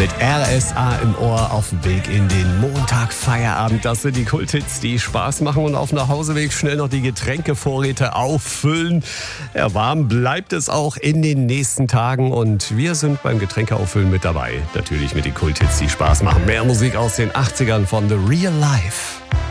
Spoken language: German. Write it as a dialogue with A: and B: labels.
A: Mit RSA im Ohr auf dem Weg in den Montagfeierabend. Das sind die Kulthits, die Spaß machen, und auf dem Nachhauseweg schnell noch die Getränkevorräte auffüllen. Ja, warm bleibt es auch in den nächsten Tagen und wir sind beim Getränkeauffüllen mit dabei. Natürlich mit den Kulthits, die Spaß machen. Mehr Musik aus den 80ern von The Real Life.